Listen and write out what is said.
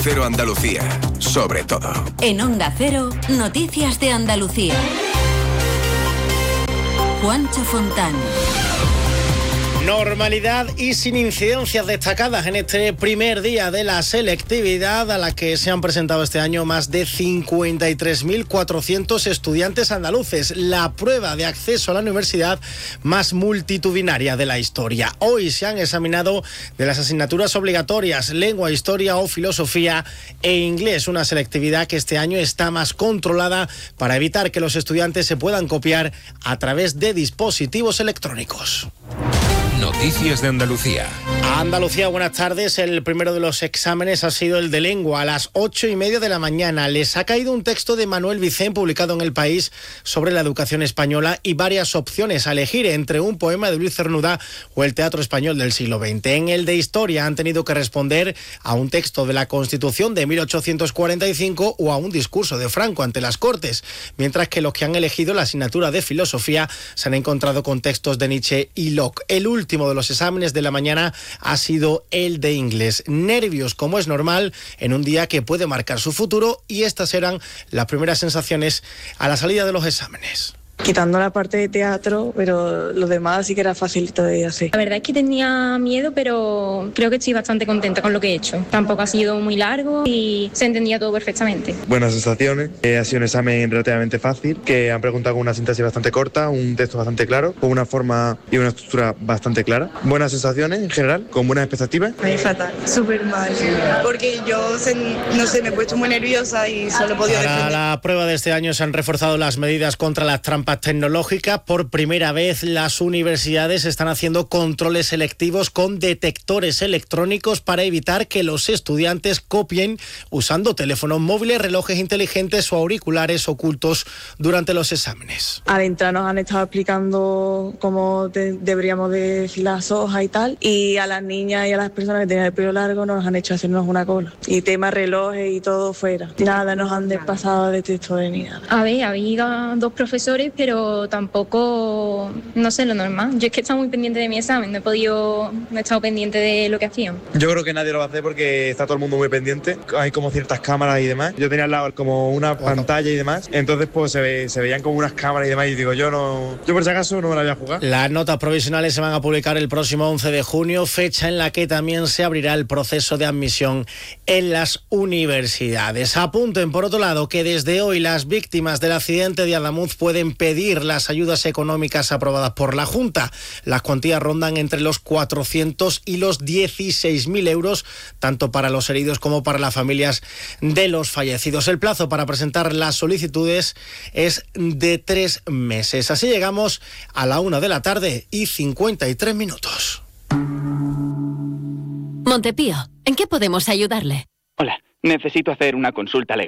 Cero Andalucía, sobre todo. En Onda Cero, noticias de Andalucía. Juancho Fontán. Normalidad y sin incidencias destacadas en este primer día de la selectividad, a la que se han presentado este año más de 53.400 estudiantes andaluces. La prueba de acceso a la universidad más multitudinaria de la historia. Hoy se han examinado de las asignaturas obligatorias lengua, historia o filosofía e inglés. Una selectividad que este año está más controlada para evitar que los estudiantes se puedan copiar a través de dispositivos electrónicos. Noticias de Andalucía. Andalucía, buenas tardes. El primero de los exámenes ha sido el de lengua. A las 8:30 de la mañana les ha caído un texto de Manuel Vicent publicado en El País sobre la educación española y varias opciones a elegir entre un poema de Luis Cernuda o el teatro español del siglo XX. En el de historia han tenido que responder a un texto de la Constitución de 1845 o a un discurso de Franco ante las Cortes, mientras que los que han elegido la asignatura de filosofía se han encontrado con textos de Nietzsche y Locke. El último de los exámenes de la mañana ha sido el de inglés. Nervios, como es normal, en un día que puede marcar su futuro, y estas eran las primeras sensaciones a la salida de los exámenes. Quitando la parte de teatro, pero lo demás sí que era facilito de hacer. La verdad es que tenía miedo, pero creo que estoy bastante contenta con lo que he hecho. Tampoco ha sido muy largo y se entendía todo perfectamente. Buenas sensaciones, ha sido un examen relativamente fácil, que han preguntado con una sintaxis bastante corta, un texto bastante claro, con una forma y una estructura bastante clara. Buenas sensaciones en general, con buenas expectativas. Me fatal, súper mal, porque yo, no sé, me he puesto muy nerviosa y solo he podido Para defender. la prueba de este año se han reforzado las medidas contra las trampas tecnológicas. Por primera vez las universidades están haciendo controles selectivos con detectores electrónicos para evitar que los estudiantes copien usando teléfonos móviles, relojes inteligentes o auriculares ocultos durante los exámenes. Al entrar nos han estado explicando cómo deberíamos de decir las hojas y tal, y a las niñas y a las personas que tenían el pelo largo nos han hecho hacernos una cola. Y tema relojes y todo fuera. Nada, nos han despasado de texto de ni nada. A ver, había dos profesores, pero tampoco, no sé, lo normal. Yo es que estaba muy pendiente de mi examen, no he estado pendiente de lo que hacían. Yo creo que nadie lo va a hacer porque está todo el mundo muy pendiente. Hay como ciertas cámaras y demás. Yo tenía al lado como una pantalla y demás. Entonces pues se veían como unas cámaras y demás. Y digo, yo por si acaso no me la voy a jugar. Las notas provisionales se van a publicar el próximo 11 de junio, fecha en la que también se abrirá el proceso de admisión en las universidades. Apunten, por otro lado, que desde hoy las víctimas del accidente de Adamuz pueden pedir las ayudas económicas aprobadas por la Junta. Las cuantías rondan entre los 400 y los 16.000 euros, tanto para los heridos como para las familias de los fallecidos. El plazo para presentar las solicitudes es de 3 meses. Así llegamos a la 1:53 Montepío, ¿en qué podemos ayudarle? Hola, necesito hacer una consulta legal.